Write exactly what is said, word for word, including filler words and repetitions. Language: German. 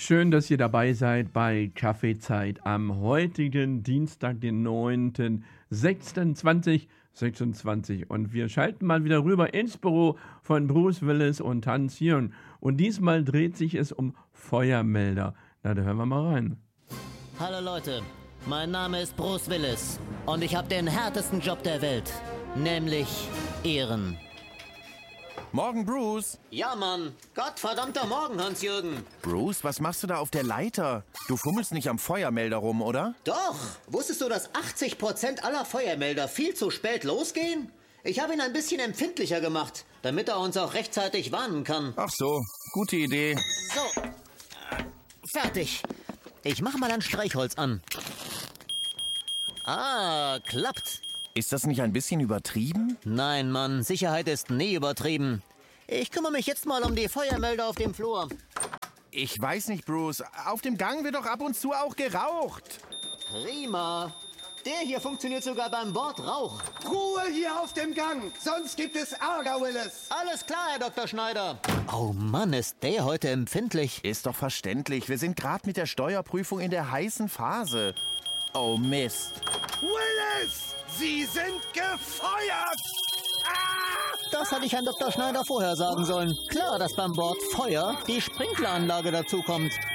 Schön, dass ihr dabei seid bei Kaffeezeit am heutigen Dienstag, den neunten sechsten zweitausendsechsundzwanzig. Und wir schalten mal wieder rüber ins Büro von Bruce Willis und Hans Jürgen. Und diesmal dreht sich es um Feuermelder. Na, da hören wir mal rein. Hallo Leute, mein Name ist Bruce Willis und ich habe den härtesten Job der Welt, nämlich Ehren. Morgen, Bruce. Ja, Mann. Gottverdammter Morgen, Hans-Jürgen. Bruce, was machst du da auf der Leiter? Du fummelst nicht am Feuermelder rum, oder? Doch. Wusstest du, dass achtzig Prozent aller Feuermelder viel zu spät losgehen? Ich habe ihn ein bisschen empfindlicher gemacht, damit er uns auch rechtzeitig warnen kann. Ach so, gute Idee. So. Fertig. Ich mache mal ein Streichholz an. Ah, klappt. Ist das nicht ein bisschen übertrieben? Nein, Mann, Sicherheit ist nie übertrieben. Ich kümmere mich jetzt mal um die Feuermelder auf dem Flur. Ich weiß nicht, Bruce. Auf dem Gang wird doch ab und zu auch geraucht. Prima. Der hier funktioniert sogar beim Bordrauch. Ruhe hier auf dem Gang, sonst gibt es Ärger, Willis. Alles klar, Herr Doktor Schneider. Oh Mann, ist der heute empfindlich. Ist doch verständlich. Wir sind gerade mit der Steuerprüfung in der heißen Phase. Oh Mist. Willis, Sie sind gefeuert! Ah! Das hatte ich Herrn Doktor Schneider vorher sagen sollen. Klar, dass beim Bord Feuer die Sprinkleranlage dazukommt.